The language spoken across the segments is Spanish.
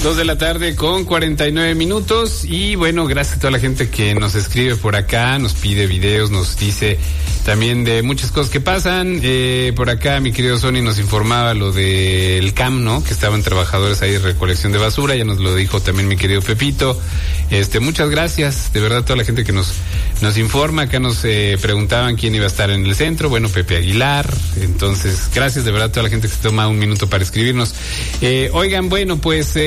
2:49 y bueno, gracias a toda la gente que nos escribe por acá, nos pide videos, nos dice también de muchas cosas que pasan. Por acá mi querido Sony nos informaba lo del CAM, ¿no? Que estaban trabajadores ahí de recolección de basura, ya nos lo dijo también mi querido Pepito. Muchas gracias, de verdad, toda la gente que nos informa. Acá nos preguntaban quién iba a estar en el centro. Bueno, Pepe Aguilar. Entonces, gracias de verdad a toda la gente que se toma un minuto para escribirnos. Oigan, bueno, pues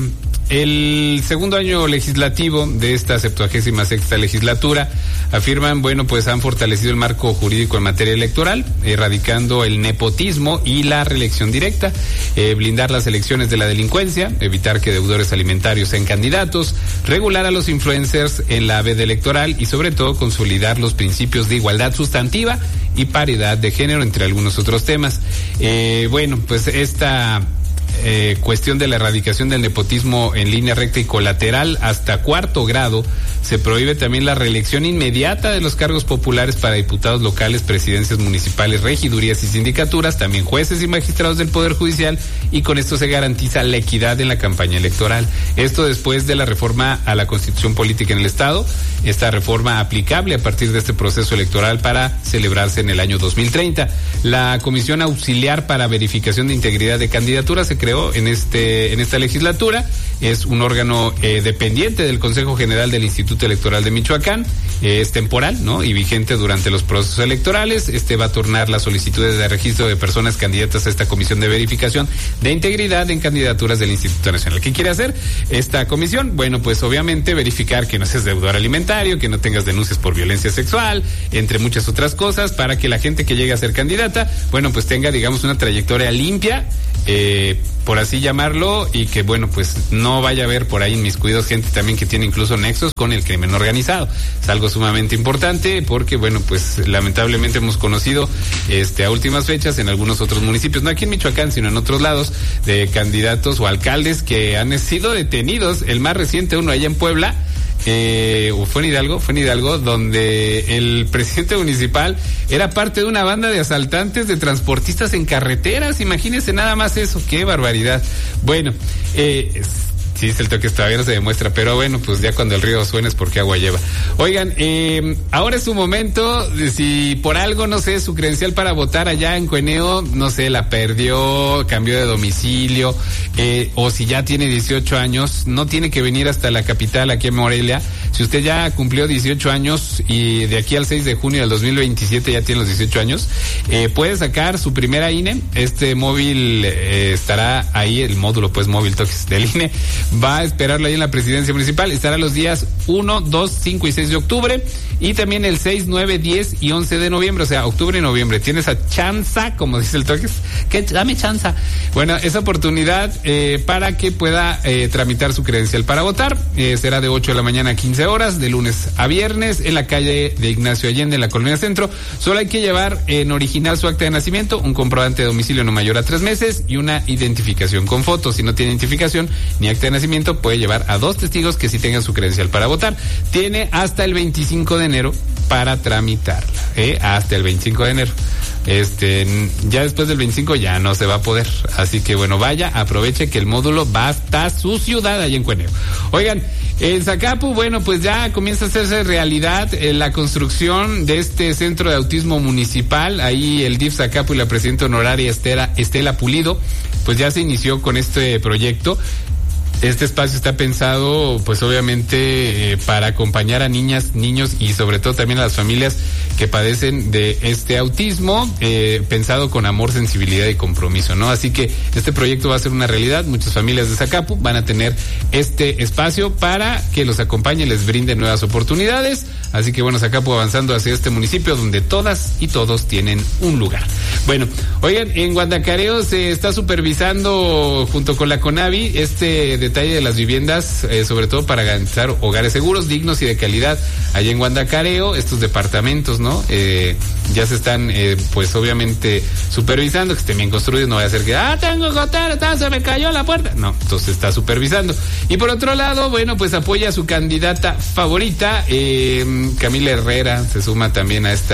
el segundo año legislativo de esta 76ª legislatura, afirman, bueno, pues han fortalecido el marco jurídico en materia electoral, erradicando el nepotismo y la reelección directa, blindar las elecciones de la delincuencia, evitar que deudores alimentarios sean candidatos, regular a los influencers en la veda electoral y sobre todo consolidar los principios de igualdad sustantiva y paridad de género, entre algunos otros temas. Bueno, pues esta cuestión de la erradicación del nepotismo en línea recta y colateral hasta cuarto grado. Se prohíbe también la reelección inmediata de los cargos populares para diputados locales, presidencias municipales, regidurías y sindicaturas, también jueces y magistrados del Poder Judicial, y con esto se garantiza la equidad en la campaña electoral. Esto después de la reforma a la Constitución Política en el Estado, esta reforma aplicable a partir de este proceso electoral para celebrarse en el año 2030. La Comisión Auxiliar para Verificación de Integridad de Candidaturas se creó en esta legislatura. Es un órgano dependiente del Consejo General del Instituto Electoral de Michoacán. Es temporal, ¿no? Y vigente durante los procesos electorales. Va a turnar las solicitudes de registro de personas candidatas a esta Comisión de Verificación de Integridad en candidaturas del Instituto Nacional. ¿Qué quiere hacer esta comisión? Bueno, pues obviamente verificar que no seas deudor alimentario, que no tengas denuncias por violencia sexual, entre muchas otras cosas, para que la gente que llegue a ser candidata, bueno, pues tenga, digamos, una trayectoria limpia, por así llamarlo, y que, bueno, pues no vaya a haber por ahí inmiscuidos gente también que tiene incluso nexos con el crimen organizado. Es algo sumamente importante porque, bueno, pues lamentablemente hemos conocido a últimas fechas en algunos otros municipios, no aquí en Michoacán, sino en otros lados, de candidatos o alcaldes que han sido detenidos. El más reciente, uno allá en Puebla, fue en Hidalgo, donde el presidente municipal era parte de una banda de asaltantes de transportistas en carreteras. Imagínense nada más eso, qué barbaridad. Bueno, sí, es el toque, todavía no se demuestra, pero bueno, pues ya cuando el río suena es porque agua lleva. Oigan, ahora es su momento, si por algo, no sé, su credencial para votar allá en Cueneo, no sé, la perdió, cambió de domicilio, o si ya tiene 18 años, no tiene que venir hasta la capital, aquí en Morelia. Si usted ya cumplió 18 años y de aquí al 6 de junio del 2027 ya tiene los 18 años, puede sacar su primera INE. Este móvil estará ahí, el módulo pues móvil toques del INE, va a esperarlo ahí en la presidencia municipal. Estará los días 1, 2, 5 y 6 de octubre, y también el 6, 9, 10 y 11 de noviembre, o sea, octubre y noviembre. Tiene esa chanza, como dice el toques, que dame chanza. Bueno, esa oportunidad para que pueda tramitar su credencial para votar. Será de 8 de la mañana a 15 horas, de lunes a viernes, en la calle de Ignacio Allende, en la Colonia Centro. Solo hay que llevar en original su acta de nacimiento, un comprobante de domicilio no mayor a 3 meses y una identificación con foto. Si no tiene identificación ni acta de nacimiento, puede llevar a 2 testigos que sí tengan su credencial para votar. Tiene hasta el 25 de enero para tramitarla, hasta el 25 de enero. Ya después del 25 ya no se va a poder, así que bueno, vaya, aproveche que el módulo va hasta su ciudad, allá en Cueneo. Oigan, en Zacapu, bueno, pues ya comienza a hacerse realidad la construcción de este centro de autismo municipal. Ahí el DIF Zacapu y la presidenta honoraria Estela Pulido, pues ya se inició con este proyecto. Este espacio está pensado, pues obviamente, para acompañar a niñas, niños y sobre todo también a las familias que padecen de este autismo, pensado con amor, sensibilidad y compromiso, ¿no? Así que este proyecto va a ser una realidad. Muchas familias de Zacapu van a tener este espacio para que los acompañe y les brinde nuevas oportunidades. Así que bueno, Zacapu avanzando hacia este municipio donde todas y todos tienen un lugar. Bueno, oigan, en Guandacareo se está supervisando junto con la CONAVI este detalle de las viviendas, sobre todo para garantizar hogares seguros, dignos y de calidad allá en Guandacareo. Estos departamentos, ¿no? Ya se están, pues obviamente supervisando que estén bien construidos. No vaya a ser que, tengo gotera, se me cayó la puerta. No, entonces está supervisando. Y por otro lado, bueno, pues apoya a su candidata favorita, Camila Herrera, se suma también a esta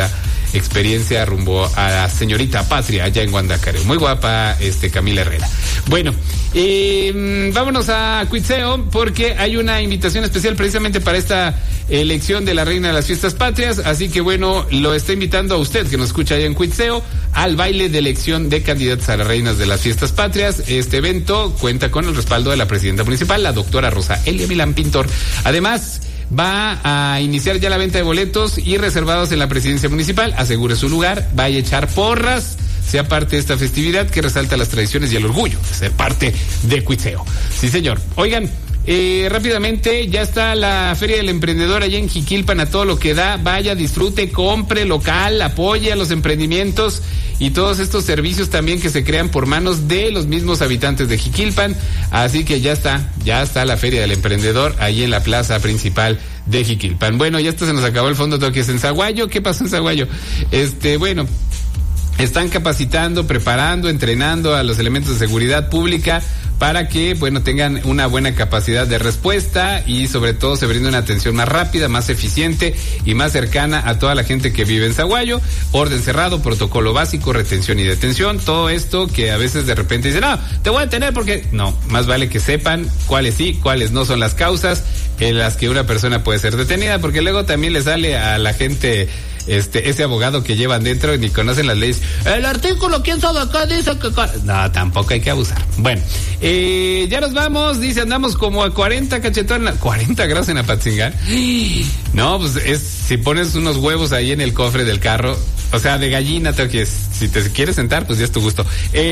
experiencia rumbo a la señorita patria allá en Guandacare. Muy guapa, Camila Herrera. Bueno, vámonos a Cuitzeo porque hay una invitación especial precisamente para esta elección de la reina de las fiestas patrias, así que bueno, lo está invitando a usted que nos escucha allá en Cuitzeo al baile de elección de candidatas a las reinas de las fiestas patrias. Este evento cuenta con el respaldo de la presidenta municipal, la doctora Rosa Elia Milán Pintor. Además, va a iniciar ya la venta de boletos y reservados en la presidencia municipal. Asegure su lugar, vaya a echar porras, sea parte de esta festividad que resalta las tradiciones y el orgullo de ser parte de Cuitzeo. Sí, señor. Oigan, rápidamente, ya está la Feria del Emprendedor allá en Jiquilpan a todo lo que da. Vaya, disfrute, compre local, apoye a los emprendimientos y todos estos servicios también que se crean por manos de los mismos habitantes de Jiquilpan. Así que ya está la Feria del Emprendedor ahí en la plaza principal de Jiquilpan. Bueno, ya se nos acabó el fondo toques en Zaguayo. ¿Qué pasó en Zaguayo? Bueno, están capacitando, preparando, entrenando a los elementos de seguridad pública para que, bueno, tengan una buena capacidad de respuesta y sobre todo se brinde una atención más rápida, más eficiente y más cercana a toda la gente que vive en Zaguayo. Orden cerrado, protocolo básico, retención y detención, todo esto que a veces de repente dicen, no, te voy a detener porque no, más vale que sepan cuáles sí, cuáles no son las causas en las que una persona puede ser detenida, porque luego también le sale a la gente ese abogado que llevan dentro y ni conocen las leyes. El artículo, ¿quién sabe acá? Dice que... No, tampoco hay que abusar. Bueno, ya nos vamos, dice, andamos como a 40 cachetón, 40 grados en Apatzingán. No, pues si pones unos huevos ahí en el cofre del carro, o sea, de gallina, si te quieres sentar, pues ya es tu gusto.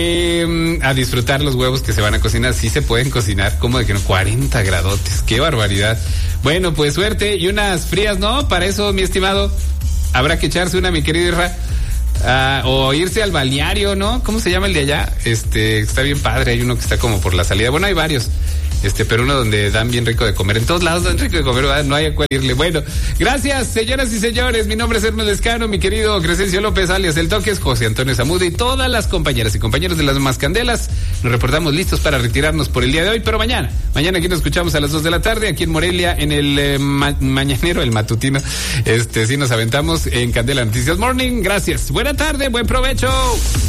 A disfrutar los huevos que se van a cocinar, sí se pueden cocinar, como de que no, 40 gradotes, qué barbaridad. Bueno, pues suerte y unas frías, ¿no? Para eso, mi estimado, habrá que echarse una, mi querido Irra, o irse al balneario, ¿no? ¿Cómo se llama el de allá? Está bien padre, hay uno que está como por la salida. Bueno, hay varios, pero uno donde dan bien rico de comer. En todos lados dan rico de comer, ¿verdad? No hay a cuál irle. Bueno, gracias, señoras y señores. Mi nombre es Hermes Lescano, mi querido Crescencio López, alias El Toques, José Antonio Zamudio y todas las compañeras y compañeros de las demás candelas. Nos reportamos listos para retirarnos por el día de hoy, pero mañana aquí nos escuchamos a las 2 de la tarde, aquí en Morelia, en el mañanero, el matutino. Sí nos aventamos en Candela Noticias Morning. Gracias. Buena tarde, buen provecho.